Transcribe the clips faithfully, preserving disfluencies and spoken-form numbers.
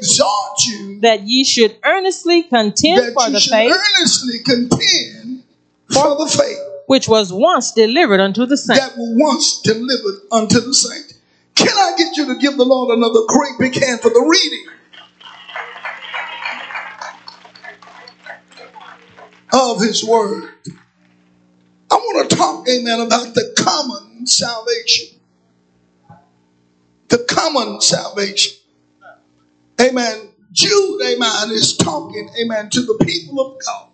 exhort you that ye should earnestly contend that for you the should faith earnestly contend for the faith which was once delivered unto the saints. that was once delivered unto the saints. Can I get you to give the Lord another great big hand for the reading of his word? I want to talk, amen, about the common salvation. The common salvation. Amen. Jude, amen, is talking, amen, to the people of God.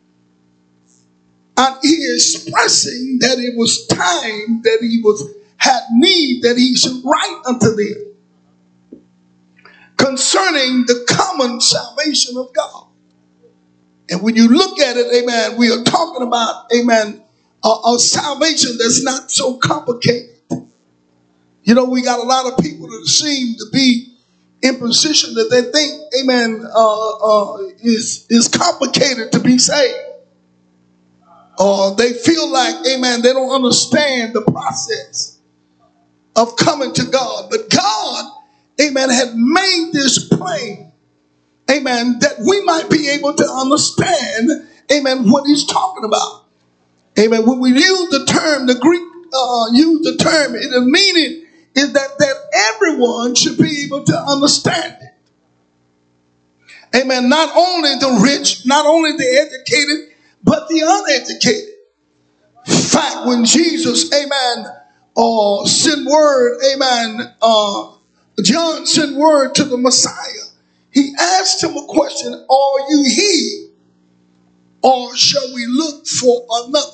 And he is expressing that it was time that he was had need that he should write unto them concerning the common salvation of God. And when you look at it, amen, we are talking about, amen, a, a salvation that's not so complicated. You know, we got a lot of people that seem to be in position that they think, amen, uh, uh, is, is complicated to be saved. Or they feel like, amen, they don't understand the process of coming to God. But God, amen, had made this plain, amen, that we might be able to understand, amen, what he's talking about. Amen. When we use the term, the Greek uh, use the term, the meaning is that, that everyone should be able to understand it. Amen. Not only the rich, not only the educated, but the uneducated. In fact, when Jesus, amen, uh, sent word, amen, uh, John sent word to the Messiah. He asked him a question, are you he, or shall we look for another?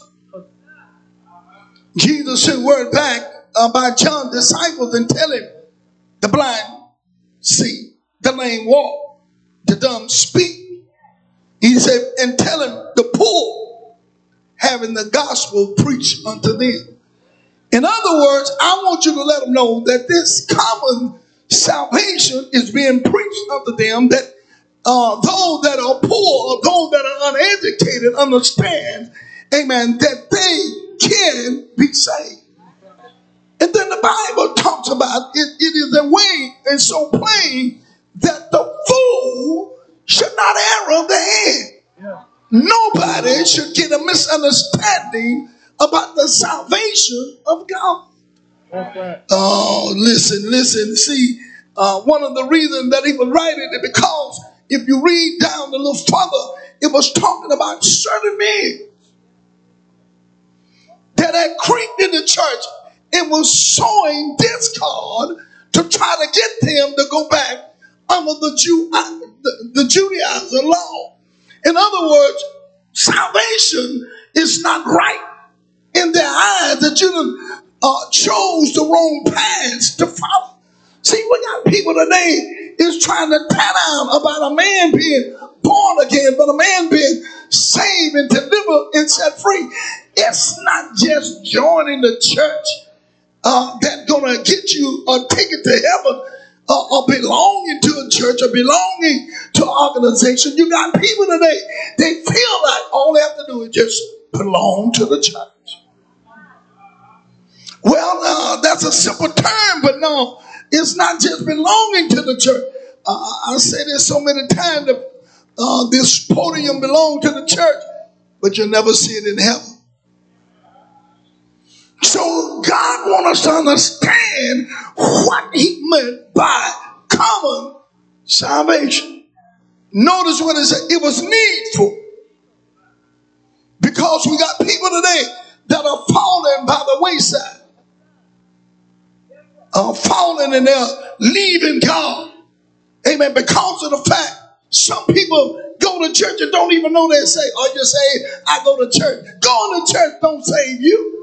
Jesus sent word back uh, by John's disciples and tell him, the blind see, the lame walk, the dumb speak. He said, and tell him the poor having the gospel preached unto them. In other words, I want you to let them know that this common salvation is being preached unto them, that uh, those that are poor or those that are uneducated understand, amen, that they can be saved. And then the Bible talks about it, it is a way and so plain that the fool should not err of the head. Yeah. Nobody should get a misunderstanding about the salvation of God. That's right. Oh, listen, listen. See, uh, one of the reasons that he was writing it because if you read down a little further, it was talking about certain men that had creeped in the church and was sowing discord to try to get them to go back under the, Jew, the, the Judaizer law. In other words, salvation is not right in their eyes, that you uh, chose the wrong paths to follow. See, we got people today is trying to tear down about a man being born again, but a man being saved and delivered and set free. It's not just joining the church uh, that's going to get you a ticket to heaven uh, or belonging to a church or belonging to an organization. You got people today, they feel like all they have to do is just belong to the church. Well, uh, that's a simple term, but no, it's not just belonging to the church. Uh, I say this so many times that uh, this podium belongs to the church, but you'll never see it in heaven. So God wants us to understand what he meant by common salvation. Notice what it said. It was needful. Because we got people today that are falling by the wayside. Are falling and they're leaving God. Amen. Because of the fact some people go to church and don't even know they're saved. Or you say, I go to church. Going to church don't save you.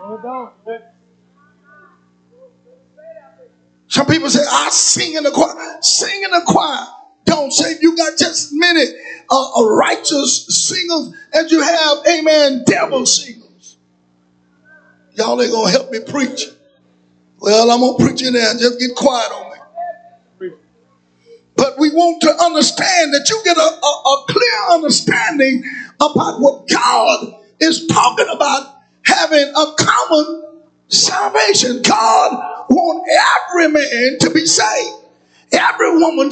Some people say, I sing in the choir. Sing in the choir don't save you. Got just as many uh, righteous singers as you have, amen, devil singers. Y'all ain't going to help me preach. Well, I'm going to preach in there. Just get quiet on me. But we want to understand that you get a, a, a clear understanding about what God is talking about having a common salvation. God wants every man to be saved. Every woman